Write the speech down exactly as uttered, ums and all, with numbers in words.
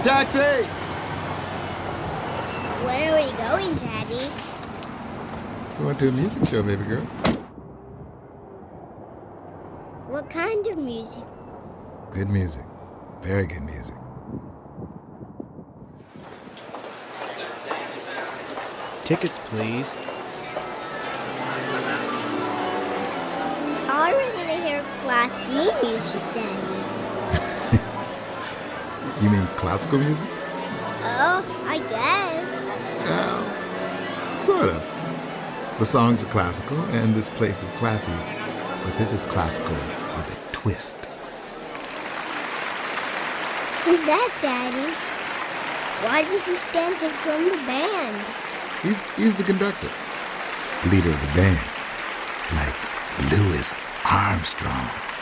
Taxi! Where are we going, Daddy? Going to a music show, baby girl. What kind of music? Good music. Very good music. Tickets, please. I want to hear Class C music, Daddy. You mean classical music? Oh, I guess. Uh, sort of. The songs are classical, and this place is classy. But this is classical with a twist. Who's that, Daddy? Why does he stand to from the band? He's, he's the conductor, leader of the band, like Louis Armstrong.